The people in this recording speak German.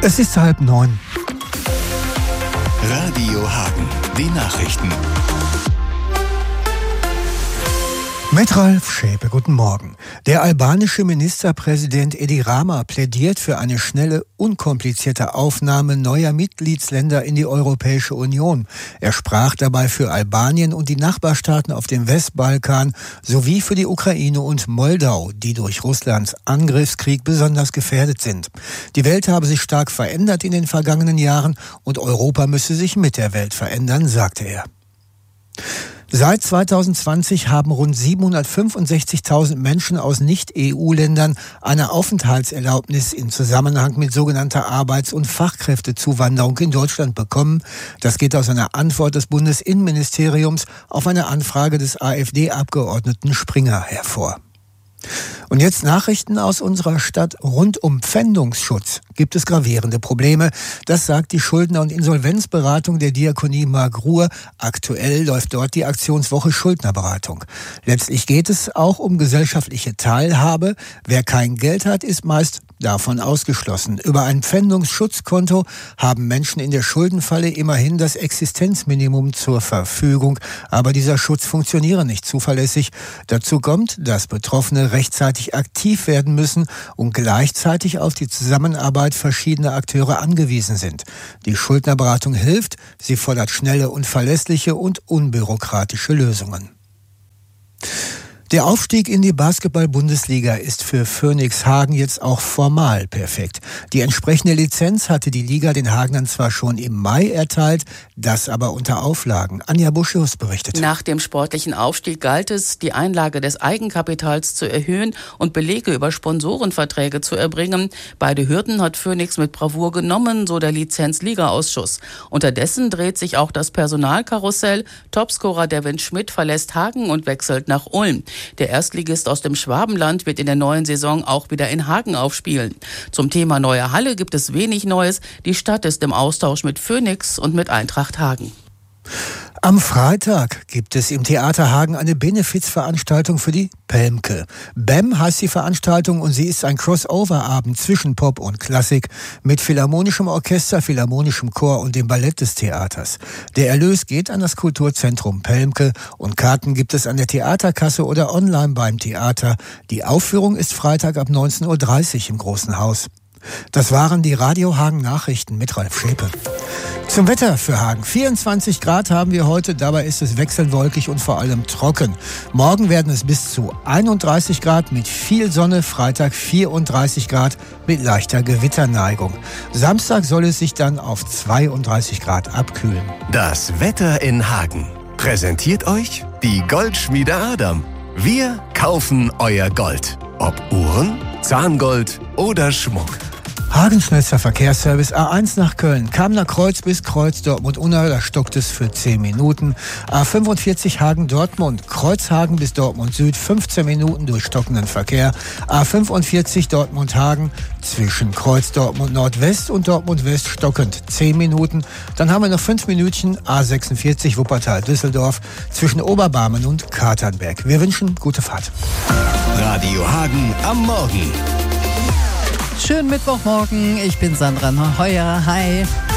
Es ist 8:30. Radio Hagen, die Nachrichten. Mit Ralf Schäpe, guten Morgen. Der albanische Ministerpräsident Edi Rama plädiert für eine schnelle, unkomplizierte Aufnahme neuer Mitgliedsländer in die Europäische Union. Er sprach dabei für Albanien und die Nachbarstaaten auf dem Westbalkan sowie für die Ukraine und Moldau, die durch Russlands Angriffskrieg besonders gefährdet sind. Die Welt habe sich stark verändert in den vergangenen Jahren und Europa müsse sich mit der Welt verändern, sagte er. Seit 2020 haben rund 765.000 Menschen aus Nicht-EU-Ländern eine Aufenthaltserlaubnis im Zusammenhang mit sogenannter Arbeits- und Fachkräftezuwanderung in Deutschland bekommen. Das geht aus einer Antwort des Bundesinnenministeriums auf eine Anfrage des AfD-Abgeordneten Springer hervor. Und jetzt Nachrichten aus unserer Stadt. Rund um Pfändungsschutz gibt es gravierende Probleme. Das sagt die Schuldner- und Insolvenzberatung der Diakonie Markruhr. Aktuell läuft dort die Aktionswoche Schuldnerberatung. Letztlich geht es auch um gesellschaftliche Teilhabe. Wer kein Geld hat, ist meist davon ausgeschlossen. Über ein Pfändungsschutzkonto haben Menschen in der Schuldenfalle immerhin das Existenzminimum zur Verfügung. Aber dieser Schutz funktioniere nicht zuverlässig. Dazu kommt, dass Betroffene rechtzeitig aktiv werden müssen und gleichzeitig auf die Zusammenarbeit verschiedener Akteure angewiesen sind. Die Schuldnerberatung hilft. Sie fordert schnelle und verlässliche und unbürokratische Lösungen. Der Aufstieg in die Basketball-Bundesliga ist für Phönix Hagen jetzt auch formal perfekt. Die entsprechende Lizenz hatte die Liga den Hagenern zwar schon im Mai erteilt, das aber unter Auflagen. Anja Buschius berichtet. Nach dem sportlichen Aufstieg galt es, die Einlage des Eigenkapitals zu erhöhen und Belege über Sponsorenverträge zu erbringen. Beide Hürden hat Phönix mit Bravour genommen, so der Lizenz-Liga-Ausschuss. Unterdessen dreht sich auch das Personalkarussell. Topscorer Devin Schmidt verlässt Hagen und wechselt nach Ulm. Der Erstligist aus dem Schwabenland wird in der neuen Saison auch wieder in Hagen aufspielen. Zum Thema neue Halle gibt es wenig Neues. Die Stadt ist im Austausch mit Phönix und mit Eintracht Hagen. Am Freitag gibt es im Theater Hagen eine Benefizveranstaltung für die Pelmke. BEM heißt die Veranstaltung und sie ist ein Crossover-Abend zwischen Pop und Klassik mit Philharmonischem Orchester, Philharmonischem Chor und dem Ballett des Theaters. Der Erlös geht an das Kulturzentrum Pelmke und Karten gibt es an der Theaterkasse oder online beim Theater. Die Aufführung ist Freitag ab 19:30 Uhr im Großen Haus. Das waren die Radio Hagen Nachrichten mit Ralf Schäpe. Zum Wetter für Hagen. 24 Grad haben wir heute, dabei ist es wechselnd wolkig und vor allem trocken. Morgen werden es bis zu 31 Grad mit viel Sonne, Freitag 34 Grad mit leichter Gewitterneigung. Samstag soll es sich dann auf 32 Grad abkühlen. Das Wetter in Hagen. Präsentiert euch die Goldschmiede Adam. Wir kaufen euer Gold. Ob Uhren, Zahngold oder Schmuck. Hagen schnellster Verkehrsservice. A1 nach Köln. Kamener Kreuz bis Kreuz Dortmund-Unna, da stockt es für 10 Minuten. A45 Hagen-Dortmund. Kreuzhagen bis Dortmund Süd, 15 Minuten durch stockenden Verkehr. A45 Dortmund-Hagen zwischen Kreuz Dortmund Nordwest und Dortmund West stockend 10 Minuten. Dann haben wir noch 5 Minütchen. A46 Wuppertal-Düsseldorf zwischen Oberbarmen und Katernberg. Wir wünschen gute Fahrt. Radio Hagen am Morgen. Schönen Mittwochmorgen, ich bin Sandra Heuer. Hi.